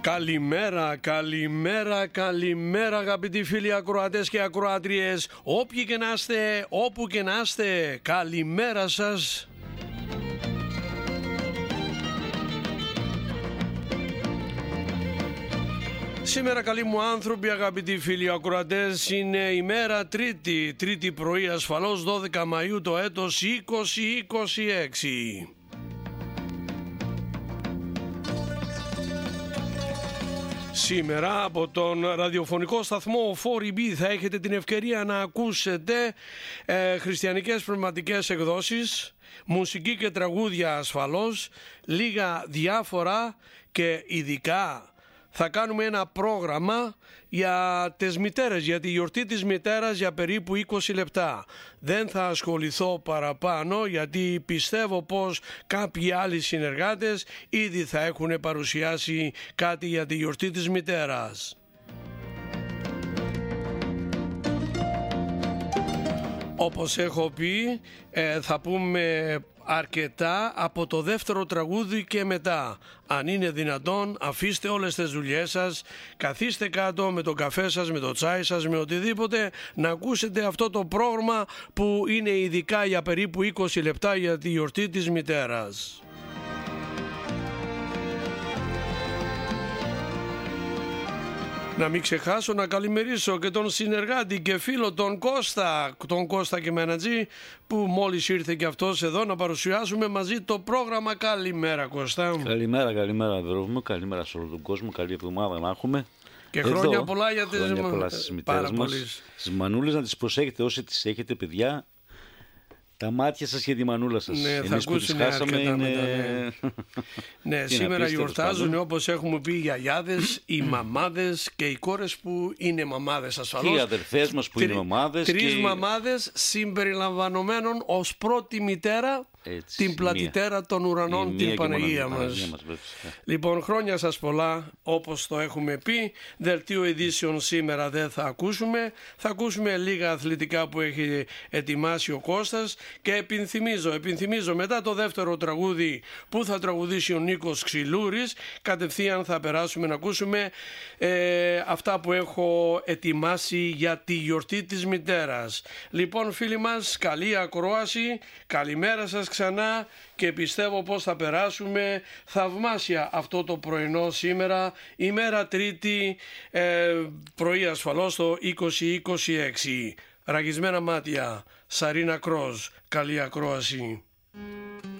Καλημέρα, καλημέρα, καλημέρα αγαπητοί φίλοι ακροατές και ακροάτριες. Όποιοι και να είστε, όπου και να είστε, καλημέρα σας. Σήμερα καλοί μου άνθρωποι, αγαπητοί φίλοι ακροατές, είναι ημέρα τρίτη πρωί ασφαλώς 12 Μαΐου το έτος 2026. Σήμερα από τον ραδιοφωνικό σταθμό 4EB θα έχετε την ευκαιρία να ακούσετε χριστιανικές πνευματικές εκδόσεις, μουσική και τραγούδια ασφαλώς, λίγα διάφορα και ειδικά. Θα κάνουμε ένα πρόγραμμα για τις μητέρες, για τη γιορτή της μητέρας για περίπου 20 λεπτά. Δεν θα ασχοληθώ παραπάνω γιατί πιστεύω πως κάποιοι άλλοι συνεργάτες ήδη θα έχουν παρουσιάσει κάτι για τη γιορτή της μητέρας. Όπως έχω πει, θα πούμε αρκετά από το δεύτερο τραγούδι και μετά. Αν είναι δυνατόν, αφήστε όλες τις δουλειές σας, καθίστε κάτω με το καφέ σας, με το τσάι σας, με οτιδήποτε, να ακούσετε αυτό το πρόγραμμα που είναι ειδικά για περίπου 20 λεπτά για τη γιορτή της μητέρας. Να μην ξεχάσω να καλημερίσω και τον συνεργάτη και φίλο τον Κώστα και Μενατζή, που μόλις ήρθε και αυτός εδώ να παρουσιάσουμε μαζί το πρόγραμμα. Καλημέρα Κώστα. Καλημέρα δρόμο μου, καλημέρα σε όλο τον κόσμο, καλή εβδομάδα να έχουμε. Και χρόνια πολλά για τις μητέρες μας, τις μανούλες, να τις προσέχετε όσοι τις έχετε παιδιά. Τα μάτια σας και τη μανούλα σας. Ναι, θα ακούσουν αρκετά είναι... μετά. Ναι, σήμερα γιορτάζουν όπως έχουμε πει οι γιαγιάδες, οι μαμάδες και οι κόρες που είναι μαμάδες ασφαλώς. Και οι αδερφές μας που είναι μαμάδες. Τρεις μαμάδες συμπεριλαμβανομένων ως πρώτη μητέρα. Έτσι, την πλατητέρα των ουρανών, την Παναγία μας. Λοιπόν, χρόνια σας πολλά, όπως το έχουμε πει. Δελτίο ειδήσεων σήμερα δεν θα ακούσουμε. Θα ακούσουμε λίγα αθλητικά που έχει ετοιμάσει ο Κώστας. Και επιθυμίζω μετά το δεύτερο τραγούδι που θα τραγουδήσει ο Νίκος Ξυλούρης, κατευθείαν θα περάσουμε να ακούσουμε αυτά που έχω ετοιμάσει για τη γιορτή της μητέρας. Λοιπόν φίλοι μας, καλή ακρόαση, καλημέρα σας ξανά και πιστεύω πως θα περάσουμε θαυμάσια αυτό το πρωινό σήμερα, ημέρα τρίτη, πρωί ασφαλώς το 2026. Ραγισμένα μάτια, Σαρίνα Κρός, καλή ακρόαση.